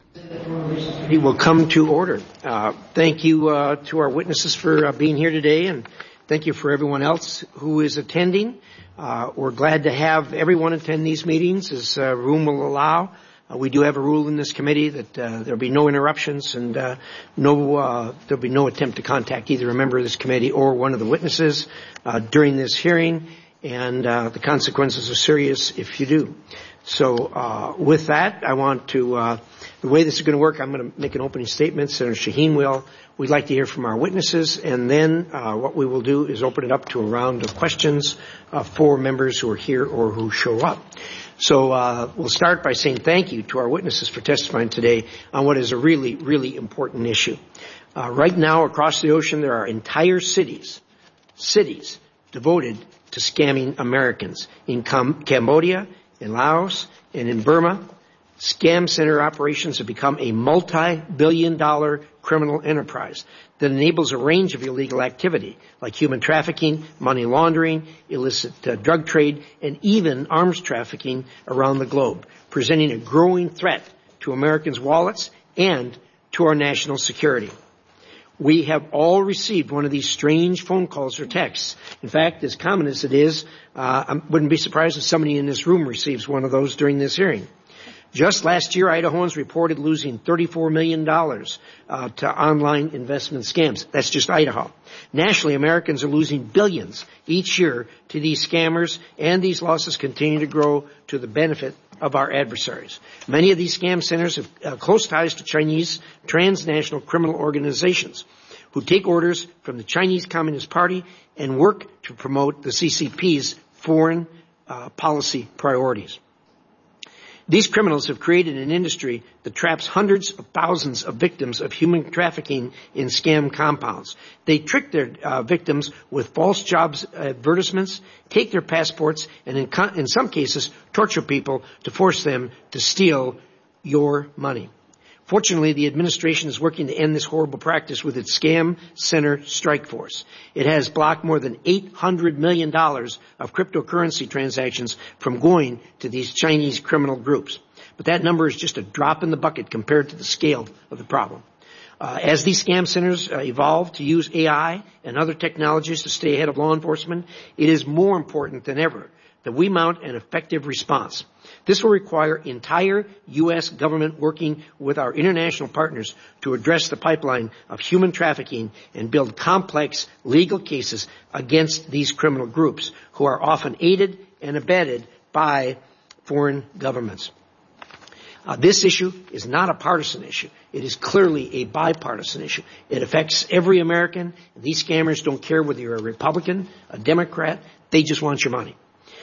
We will come to order. Uh, thank you uh, to our witnesses for uh, being here today, and thank you for everyone else who is attending. Uh, we're glad to have everyone attend these meetings as uh, room will allow. Uh, we do have a rule in this committee that uh, there'll be no interruptions and uh, no uh, there'll be no attempt to contact either a member of this committee or one of the witnesses uh, during this hearing, and uh, the consequences are serious if you do. So uh, with that, I want to uh, the way this is going to work, I'm going to make an opening statement. Senator Shaheen will. We'd like to hear from our witnesses, and then uh, what we will do is open it up to a round of questions uh, for members who are here or who show up. So uh, we'll start by saying thank you to our witnesses for testifying today on what is a really, really important issue. Uh, right now, across the ocean, there are entire cities, cities devoted to scamming Americans. In Cam- Cambodia, in Laos, and in Burma, scam center operations have become a multi-billion dollar criminal enterprise that enables a range of illegal activity like human trafficking, money laundering, illicit uh, drug trade, and even arms trafficking around the globe, presenting a growing threat to Americans' wallets and to our national security. We have all received one of these strange phone calls or texts. In fact, as common as it is, uh, I wouldn't be surprised if somebody in this room receives one of those during this hearing. Just last year, Idahoans reported losing thirty-four million dollars uh, to online investment scams. That's just Idaho. Nationally, Americans are losing billions each year to these scammers, and these losses continue to grow to the benefit of our adversaries. Many of these scam centers have uh, close ties to Chinese transnational criminal organizations who take orders from the Chinese Communist Party and work to promote the C C P's foreign uh, policy priorities. These criminals have created an industry that traps hundreds of thousands of victims of human trafficking in scam compounds. They trick their uh, victims with false jobs advertisements, take their passports, and in, co- in some cases torture people to force them to steal your money. Fortunately, the administration is working to end this horrible practice with its Scam Center Strike Force. It has blocked more than eight hundred million dollars of cryptocurrency transactions from going to these Chinese criminal groups. But that number is just a drop in the bucket compared to the scale of the problem. Uh, as these scam centers uh, evolve to use A I and other technologies to stay ahead of law enforcement, it is more important than ever that we mount an effective response. This will require entire U S government working with our international partners to address the pipeline of human trafficking and build complex legal cases against these criminal groups who are often aided and abetted by foreign governments. Uh, this issue is not a partisan issue. It is clearly a bipartisan issue. It affects every American. These scammers don't care whether you're a Republican, a Democrat. They just want your money.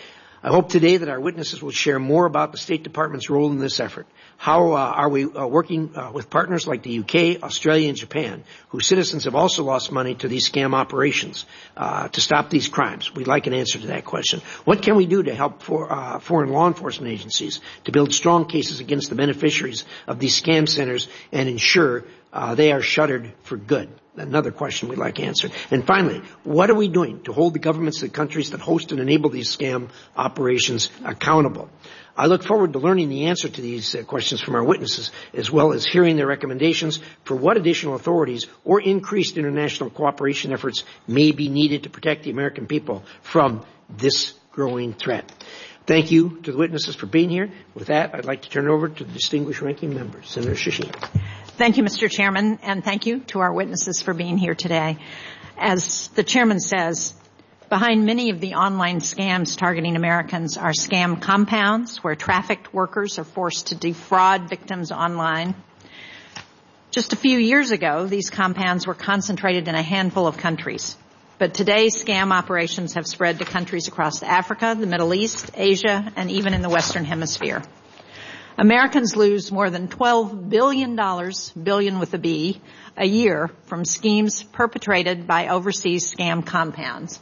I hope today that our witnesses will share more about the State Department's role in this effort. How uh, are we uh, working uh, with partners like the U K, Australia, and Japan, whose citizens have also lost money to these scam operations, uh, to stop these crimes? We'd like an answer to that question. What can we do to help for, uh, foreign law enforcement agencies to build strong cases against the beneficiaries of these scam centers and ensure uh, they are shuttered for good? Another question we'd like answered. And finally, what are we doing to hold the governments of the countries that host and enable these scam operations accountable? I look forward to learning the answer to these uh, questions from our witnesses, as well as hearing their recommendations for what additional authorities or increased international cooperation efforts may be needed to protect the American people from this growing threat. Thank you to the witnesses for being here. With that, I'd like to turn it over to the distinguished ranking member, Senator Shaheen. Thank you, Mister Chairman, and thank you to our witnesses for being here today. As the chairman says, Behind many of the online scams targeting Americans are scam compounds where trafficked workers are forced to defraud victims online. Just a few years ago, these compounds were concentrated in a handful of countries. But today, scam operations have spread to countries across Africa, the Middle East, Asia, and even in the Western Hemisphere. Americans lose more than twelve billion dollars, billion with a B, a year from schemes perpetrated by overseas scam compounds.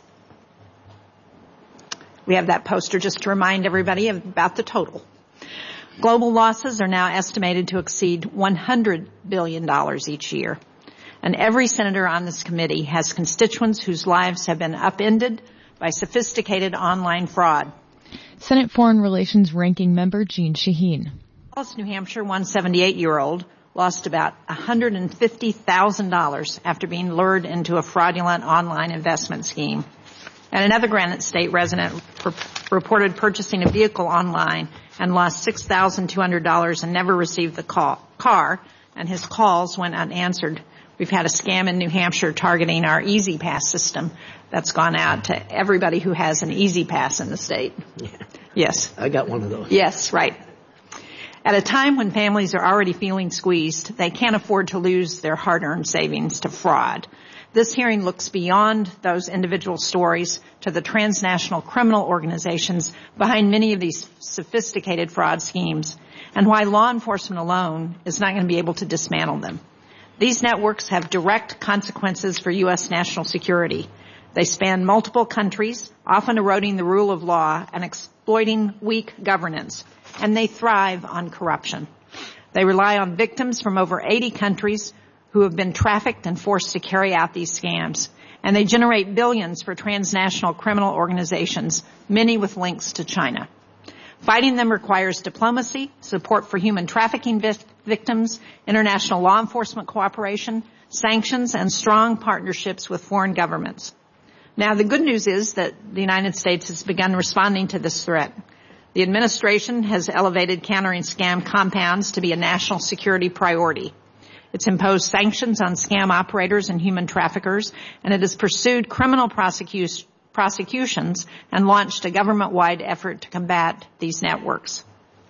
We have that poster just to remind everybody about the total. Global losses are now estimated to exceed one hundred billion dollars each year. And every senator on this committee has constituents whose lives have been upended by sophisticated online fraud. Senate Foreign Relations Ranking Member Jeanne Shaheen. New Hampshire, one seventy-eight-year-old, lost about one hundred fifty thousand dollars after being lured into a fraudulent online investment scheme. And another Granite State resident reported purchasing a vehicle online and lost six thousand two hundred dollars and never received the call, car, and his calls went unanswered. We've had a scam in New Hampshire targeting our Easy Pass system that's gone out to everybody who has an Easy Pass in the state. Yeah. Yes. I got one of those. Yes, right. At a time when families are already feeling squeezed, they can't afford to lose their hard-earned savings to fraud. This hearing looks beyond those individual stories to the transnational criminal organizations behind many of these sophisticated fraud schemes and why law enforcement alone is not going to be able to dismantle them. These networks have direct consequences for U S national security. They span multiple countries, often eroding the rule of law and exploiting weak governance, and they thrive on corruption. They rely on victims from over eighty countries who have been trafficked and forced to carry out these scams, and they generate billions for transnational criminal organizations, many with links to China. Fighting them requires diplomacy, support for human trafficking vic- victims, international law enforcement cooperation, sanctions, and strong partnerships with foreign governments. Now, the good news is that the United States has begun responding to this threat. The administration has elevated countering scam compounds to be a national security priority. It's imposed sanctions on scam operators and human traffickers, and it has pursued criminal prosecution prosecutions and launched a government-wide effort to combat these networks.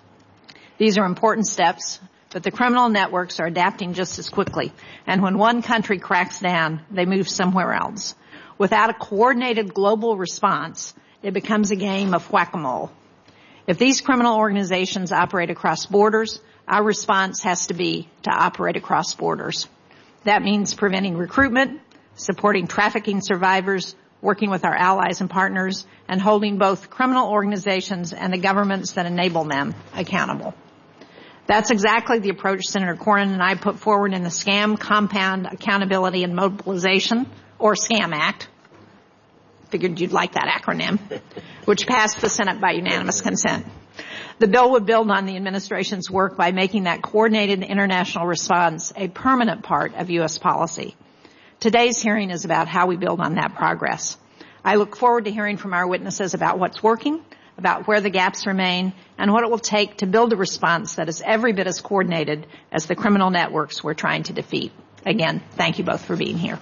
These are important steps, but the criminal networks are adapting just as quickly, and when one country cracks down, they move somewhere else. Without a coordinated global response, it becomes a game of whack-a-mole. If these criminal organizations operate across borders, our response has to be to operate across borders. That means preventing recruitment, supporting trafficking survivors, working with our allies and partners, and holding both criminal organizations and the governments that enable them accountable. That's exactly the approach Senator Cornyn and I put forward in the Scam Compound Accountability and Mobilization, or SCAM Act. Figured you'd like that acronym, which passed the Senate by unanimous consent. The bill would build on the administration's work by making that coordinated international response a permanent part of U S policy. Today's hearing is about how we build on that progress. I look forward to hearing from our witnesses about what's working, about where the gaps remain, and what it will take to build a response that is every bit as coordinated as the criminal networks we're trying to defeat. Again, thank you both for being here.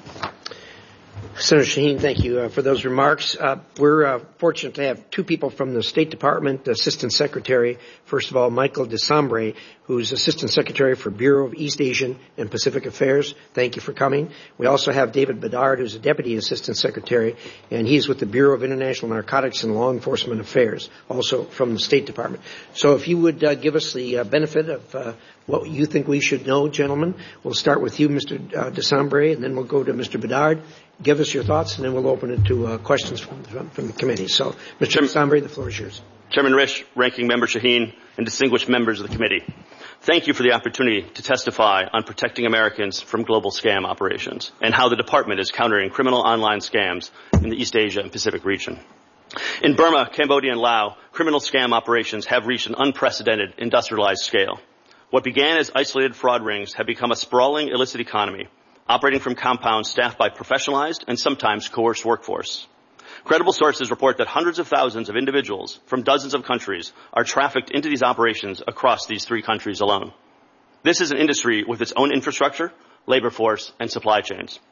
Senator Shaheen, thank you uh, for those remarks. Uh, we're uh, fortunate to have two people from the State Department, Assistant Secretary. First of all, Michael Desambre, who's Assistant Secretary for Bureau of East Asian and Pacific Affairs. Thank you for coming. We also have David Bedard, who's a Deputy Assistant Secretary, and he's with the Bureau of International Narcotics and Law Enforcement Affairs, also from the State Department. So if you would uh, give us the uh, benefit of uh, what you think we should know, gentlemen. We'll start with you, Mister Uh, Desambre, and then we'll go to Mister Bedard. Give us your thoughts, and then we'll open it to uh, questions from, from, from the committee. So, Mister Desambre, the floor is yours. Chairman Risch, Ranking Member Shaheen, and distinguished members of the committee, thank you for the opportunity to testify on protecting Americans from global scam operations and how the department is countering criminal online scams in the East Asia and Pacific region. In Burma, Cambodia, and Laos, criminal scam operations have reached an unprecedented industrialized scale. What began as isolated fraud rings have become a sprawling illicit economy, operating from compounds staffed by professionalized and sometimes coerced workforce. Credible sources report that hundreds of thousands of individuals from dozens of countries are trafficked into these operations across these three countries alone. This is an industry with its own infrastructure, labor force, and supply chains.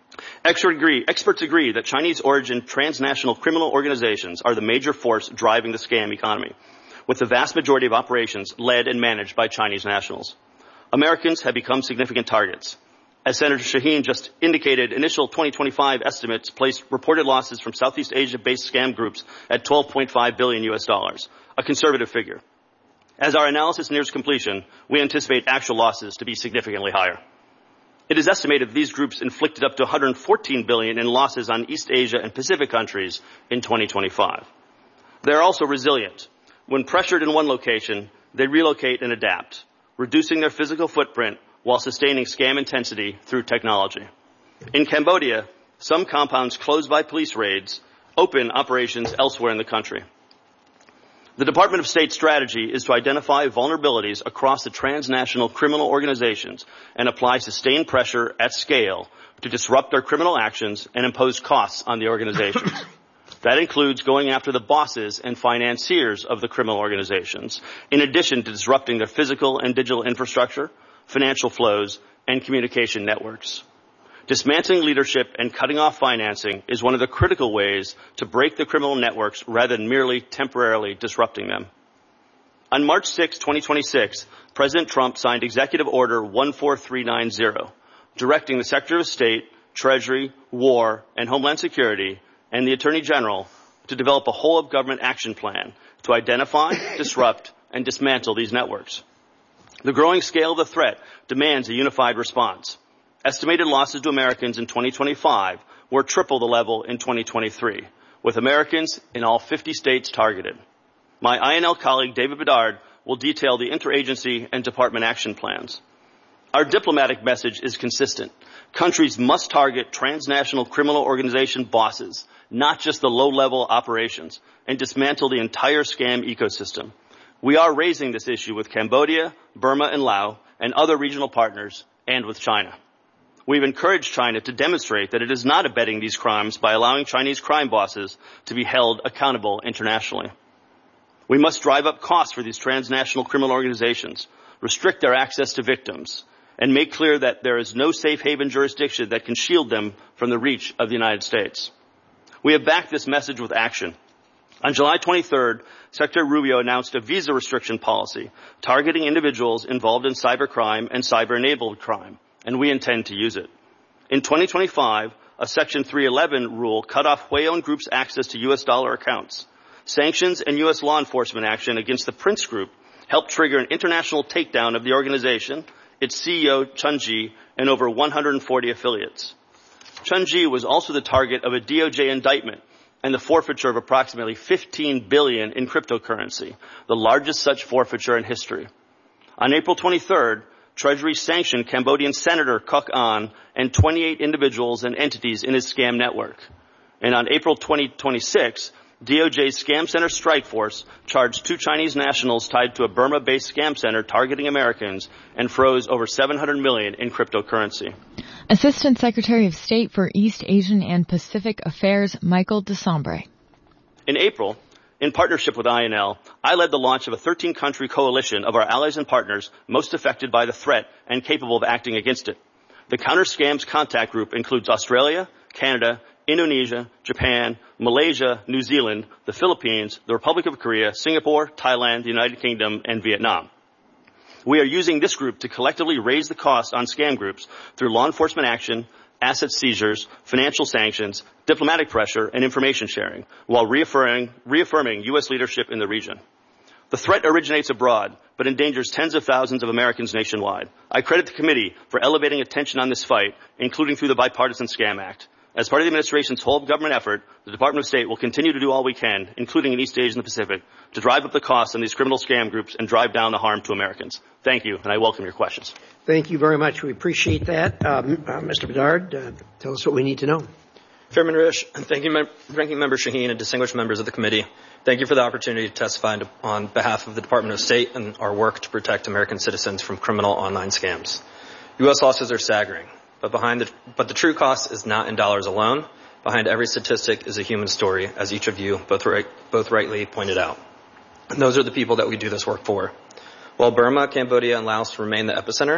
Experts agree, experts agree that Chinese-origin transnational criminal organizations are the major force driving the scam economy, with the vast majority of operations led and managed by Chinese nationals. Americans have become significant targets. As Senator Shaheen just indicated, initial twenty twenty-five estimates placed reported losses from Southeast Asia-based scam groups at twelve point five billion U S dollars, a conservative figure. As our analysis nears completion, we anticipate actual losses to be significantly higher. It is estimated that these groups inflicted up to one hundred fourteen billion dollars in losses on East Asia and Pacific countries in twenty twenty-five. They are also resilient. When pressured in one location, they relocate and adapt, reducing their physical footprint while sustaining scam intensity through technology. In Cambodia, some compounds closed by police raids open operations elsewhere in the country. The Department of State's strategy is to identify vulnerabilities across the transnational criminal organizations and apply sustained pressure at scale to disrupt their criminal actions and impose costs on the organizations. That includes going after the bosses and financiers of the criminal organizations, in addition to disrupting their physical and digital infrastructure, financial flows, and communication networks. Dismantling leadership and cutting off financing is one of the critical ways to break the criminal networks rather than merely temporarily disrupting them. On March sixth, twenty twenty-six, President Trump signed Executive Order one four three nine zero, directing the Secretary of State, Treasury, War, and Homeland Security, and the Attorney General to develop a whole-of-government action plan to identify, disrupt, and dismantle these networks. The growing scale of the threat demands a unified response. Estimated losses to Americans in twenty twenty-five were triple the level in twenty twenty-three, with Americans in all fifty states targeted. My I N L colleague, David Bedard, will detail the interagency and department action plans. Our diplomatic message is consistent. Countries must target transnational criminal organization bosses, not just the low-level operations, and dismantle the entire scam ecosystem. We are raising this issue with Cambodia, Burma, and Laos, and other regional partners, and with China. We've encouraged China to demonstrate that it is not abetting these crimes by allowing Chinese crime bosses to be held accountable internationally. We must drive up costs for these transnational criminal organizations, restrict their access to victims, and make clear that there is no safe haven jurisdiction that can shield them from the reach of the United States. We have backed this message with action. On July twenty-third, Secretary Rubio announced a visa restriction policy targeting individuals involved in cybercrime and cyber-enabled crime, and we intend to use it. In twenty twenty-five, a Section three eleven rule cut off Huion Group's access to U S dollar accounts. Sanctions and U S law enforcement action against the Prince Group helped trigger an international takedown of the organization, its C E O, Chun Ji, and over one hundred forty affiliates. Chun Ji was also the target of a D O J indictment and the forfeiture of approximately fifteen billion dollars in cryptocurrency, the largest such forfeiture in history. On April twenty-third, Treasury sanctioned Cambodian Senator Kok An and twenty-eight individuals and entities in his scam network. And on April twenty twenty-six, D O J's Scam Center Strike Force charged two Chinese nationals tied to a Burma-based scam center targeting Americans and froze over seven hundred million dollars in cryptocurrency. Assistant Secretary of State for East Asian and Pacific Affairs, Michael DeSombre. In April, in partnership with I N L, I led the launch of a thirteen-country coalition of our allies and partners most affected by the threat and capable of acting against it. The Counter Scams Contact Group includes Australia, Canada, Indonesia, Japan, Malaysia, New Zealand, the Philippines, the Republic of Korea, Singapore, Thailand, the United Kingdom, and Vietnam. We are using this group to collectively raise the cost on scam groups through law enforcement action, asset seizures, financial sanctions, diplomatic pressure, and information sharing, while reaffirming, reaffirming U S leadership in the region. The threat originates abroad, but endangers tens of thousands of Americans nationwide. I credit the committee for elevating attention on this fight, including through the Bipartisan Scam Act. As part of the administration's whole government effort, the Department of State will continue to do all we can, including in East Asia and the Pacific, to drive up the costs on these criminal scam groups and drive down the harm to Americans. Thank you, and I welcome your questions. Thank you very much. We appreciate that. Um, uh, Mister Bedard, uh, tell us what we need to know. Chairman Risch, thank you, Mem- Ranking Member Shaheen, and distinguished members of the committee. Thank you for the opportunity to testify on behalf of the Department of State and our work to protect American citizens from criminal online scams. U S losses are staggering, but behind the, but the true cost is not in dollars alone. Behind every statistic is a human story, as each of you both, right, both rightly pointed out. And those are the people that we do this work for. While Burma, Cambodia, and Laos remain the epicenter,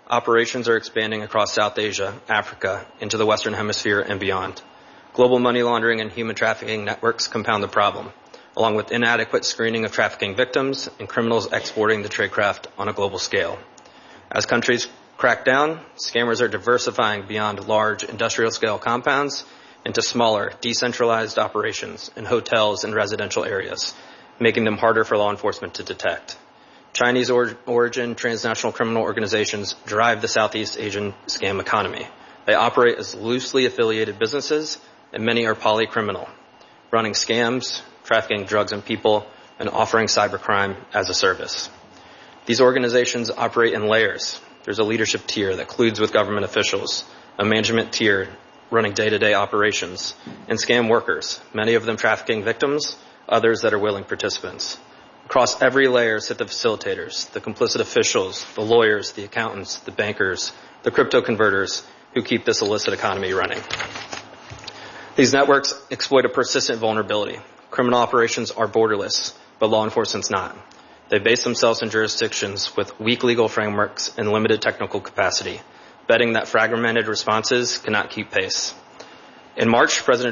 Operations are expanding across South Asia, Africa, into the Western Hemisphere and beyond. Global money laundering and human trafficking networks compound the problem, along with inadequate screening of trafficking victims and criminals exporting the tradecraft on a global scale. As countries crack down, scammers are diversifying beyond large industrial-scale compounds into smaller, decentralized operations in hotels and residential areas, making them harder for law enforcement to detect. Chinese or- origin transnational criminal organizations drive the Southeast Asian scam economy. They operate as loosely affiliated businesses, and many are polycriminal, running scams, trafficking drugs and people, and offering cybercrime as a service. These organizations operate in layers. There's a leadership tier that colludes with government officials, a management tier running day-to-day operations, and scam workers, many of them trafficking victims, others that are willing participants. Across every layer sit the facilitators, the complicit officials, the lawyers, the accountants, the bankers, the crypto converters who keep this illicit economy running. These networks exploit a persistent vulnerability. Criminal operations are borderless, but law enforcement's not. They base themselves in jurisdictions with weak legal frameworks and limited technical capacity, betting that fragmented responses cannot keep pace. In March, President